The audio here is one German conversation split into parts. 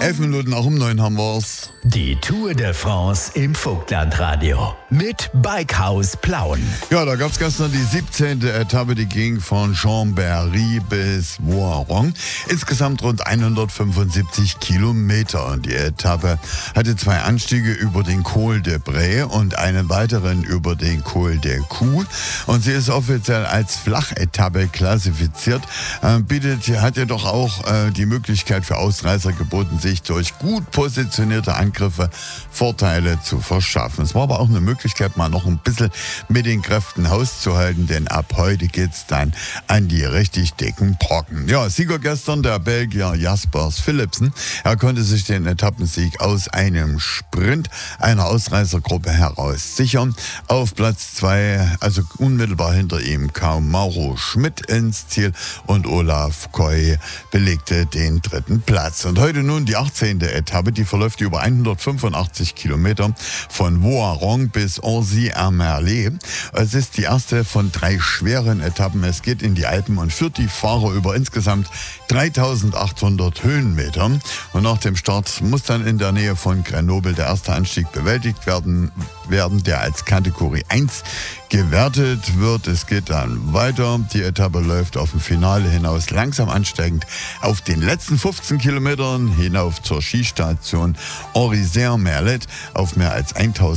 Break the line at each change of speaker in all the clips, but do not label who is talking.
11 Minuten nach um 9 haben wir's.
Die Tour de France im Vogtlandradio mit Bikehaus Plauen.
Ja, da gab es gestern die 17. Etappe, die ging von Chambéry bis Voiron. Insgesamt rund 175 Kilometer. Und die Etappe hatte 2 Anstiege über den Col de Bray und einen weiteren über den Col de Cou. Und sie ist offiziell als Flachetappe klassifiziert. Hat jedoch auch die Möglichkeit für Ausreißer geboten, sich durch gut positionierte Angriffe Vorteile zu verschaffen. Es war aber auch eine Möglichkeit, mal noch ein bisschen mit den Kräften Haus zu halten, denn ab heute geht's dann an die richtig dicken Brocken. Ja, Sieger gestern, der Belgier Jaspers Philipsen. Er konnte sich den Etappensieg aus einem Sprint einer Ausreißergruppe heraus sichern. Auf Platz 2, also unmittelbar hinter ihm, kam Mauro Schmidt ins Ziel und Olaf Koy belegte den 3. Platz. Und heute nun die 18. Etappe, die verläuft über 185 Kilometer von Voiron bis Orsi-en-Merlet. Es ist die erste von 3 schweren Etappen. Es geht in die Alpen und führt die Fahrer über insgesamt 3800 Höhenmeter. Und nach dem Start muss dann in der Nähe von Grenoble der erste Anstieg bewältigt werden, der als Kategorie 1 gewertet wird. Es geht dann weiter. Die Etappe läuft auf dem Finale hinaus langsam ansteigend auf den letzten 15 Kilometern hinauf zur Skistation Orsi-en-Merlet auf mehr als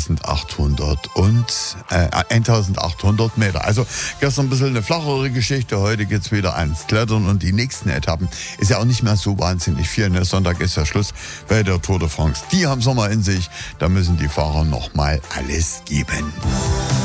1800 Meter. Also gestern ein bisschen eine flachere Geschichte. Heute geht's wieder ans Klettern und die nächsten Etappen ist ja auch nicht mehr so wahnsinnig viel. Ne? Sonntag ist ja Schluss bei der Tour de France. Die haben Sommer in sich. Da müssen die Fahrer nochmal alles geben.